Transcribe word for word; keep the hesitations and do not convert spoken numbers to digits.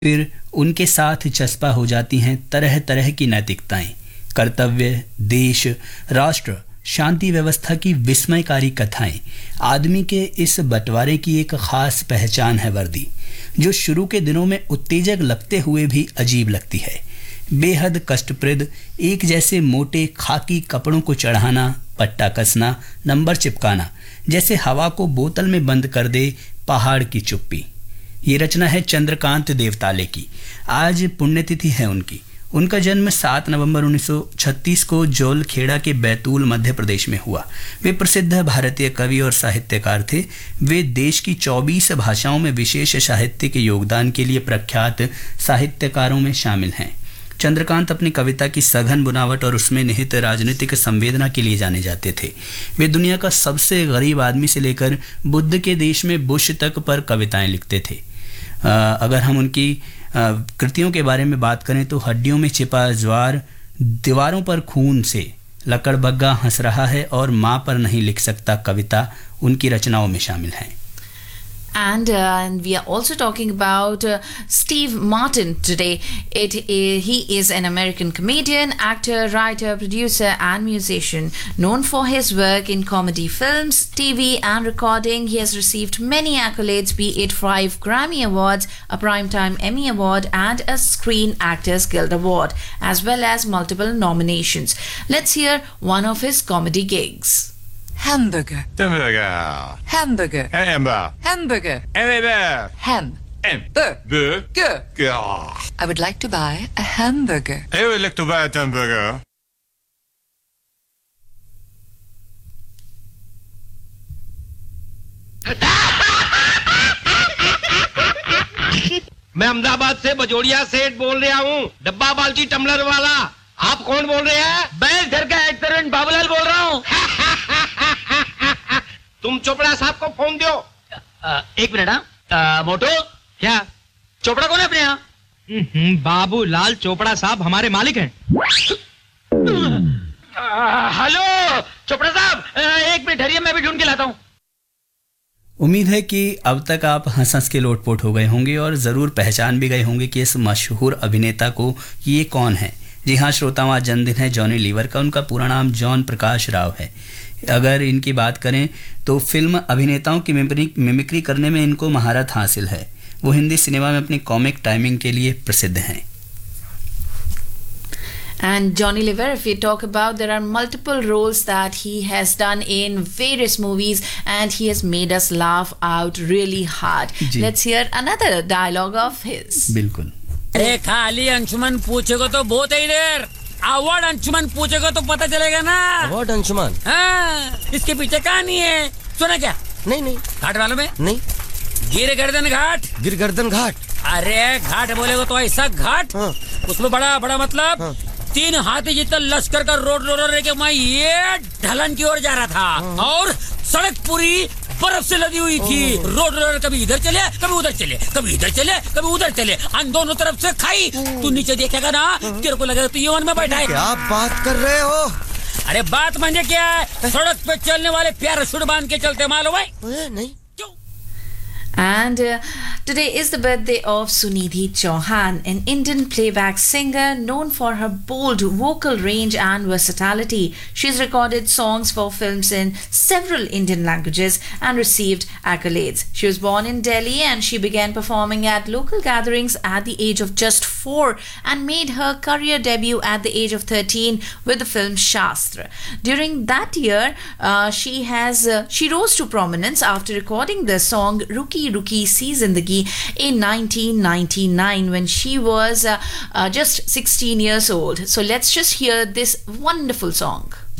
फिर उनके साथ चस्पा हो जाती हैं तरह तरह की नैतिकताएं, कर्तव्य, देश, राष्ट्र, शांति व्यवस्था की विस्मयकारी कथाएं। आदमी के इस बंटवारे की एक खास पहचान है वर्दी, जो शुरू के दिनों में उत्तेजक लगते हुए भी अजीब लगती है। बेहद कष्टप्रद एक जैसे मोटे खाकी कपड़ों को चढ़ाना, पट्टा कसना, नंबर चिपकाना, जैसे हवा को बोतल में बंद कर दे पहाड़ की चुप्पी। ये रचना है चंद्रकांत देवताले की। आज पुण्यतिथि है उनकी। उनका जन्म सात नवंबर उन्नीस सौ छत्तीस को जोलखेड़ा के बैतूल मध्य प्रदेश में हुआ। वे प्रसिद्ध भारतीय कवि और साहित्यकार थे। वे देश की चौबीस भाषाओं में विशेष साहित्य के योगदान के लिए प्रख्यात साहित्यकारों में शामिल हैं। चंद्रकांत अपनी कविता की सघन बुनावट और उसमें निहित राजनीतिक संवेदना के लिए जाने जाते थे। वे दुनिया का सबसे गरीब आदमी से लेकर बुद्ध के देश में बुश तक पर कविताएं लिखते थे। आ, अगर हम उनकी आ, कृतियों के बारे में बात करें तो हड्डियों में छिपा ज्वार, दीवारों पर खून से लकड़बग्गा हंस रहा है और माँ पर नहीं लिख सकता कविता उनकी रचनाओं में शामिल हैं। And, uh, and we are also talking about uh, Steve Martin today. It is, he is an American comedian, actor, writer, producer and musician. Known for his work in comedy films, T V and recording, he has received many accolades, be it five Grammy Awards, a Primetime Emmy Award and a Screen Actors Guild Award, as well as multiple nominations. Let's hear one of his comedy gigs. Hamburger. Hamburger. Hamburger. Hamburger. Hamburger. Hamburger. Ham. Hamburger. Burger. I would like to buy a hamburger. I would like to buy a hamburger. मैं अहमदाबाद से बजोड़िया सेठ बोल रहा हूँ, डब्बा बाल्टी tumbler वाला। आप कौन बोल रहे हैं? मैं इस घर का हेड सर्वेंट बाबूलाल बोल रहा हूँ। तुम चोपड़ा साहब को फोन दो। आ, एक मिनट। हाँ मोटो, क्या चोपड़ा कौन है अपने यहाँ? बाबूलाल चोपड़ा साहब हमारे मालिक हैं। हेलो चोपड़ा साहब, एक मिनट ठहरिए, मैं भी ढूंढ के लाता हूँ। उम्मीद है कि अब तक आप हंस हंस के लोटपोट हो गए होंगे और ज़रूर पहचान भी गए होंगे कि इस मशहूर अभिनेता को ये कौन है। जी हाँ श्रोताओं, आज जन्मदिन है जॉनी लीवर का। उनका पूरा नाम जॉन प्रकाश राव है। अगर इनकी बात करें तो फिल्म अभिनेताओं की मिमिक्री करने में इनको महारत हासिल है। वो हिंदी सिनेमा में अपनी कॉमिक टाइमिंग के लिए प्रसिद्ध हैं। And Johnny Lever, if we talk about, there are multiple roles that he has done in various movies and he has made us laugh out really hard. Let's hear another dialogue of his. बिल्कुल। अरे खाली अंशुमन पूछेगा तो बहुत है इधर, award Anshuman पूछेगा तो पता चलेगा ना। अवार्ड अंशुमन? हाँ, इसके पीछे कहानी है, सुना क्या? नहीं नहीं। घाट वालों में? नहीं। गिर गर्दन घाट। गिर गर्दन घाट? अरे घाट बोलेगा तो ऐसा घाट। हाँ। उसमें बड़ा बड़ा मतलब हाँ। तीन हाथी जितना लश्कर का रोड रोलर लेके मैं ये ढलान की ओर जा रहा था। हाँ। और सड़क पूरी बर्फ से लदी हुई थी। रोड रोलर कभी इधर चले कभी उधर चले, कभी इधर चले कभी उधर चले, अन दोनों तरफ से खाई। तू नीचे देखेगा ना, तेरे को लगेगा तू ये वन में बैठा है। क्या बात कर रहे हो? अरे बात मानिए क्या है, सड़क पे चलने वाले पैराशूट बांध के चलते मालूम है? नहीं। And uh, today is the birthday of Sunidhi Chauhan, an Indian playback singer known for her bold vocal range and versatility. She's recorded songs for films in several Indian languages and received accolades. She was born in Delhi and she began performing at local gatherings at the age of just four and made her career debut at the age of thirteen with the film Shastra. During that year, uh, she has uh, she rose to prominence after recording the song Ruki Ruki Si Zindagi in nineteen ninety-nine when she was uh, uh, just sixteen years old. So let's just hear this wonderful song.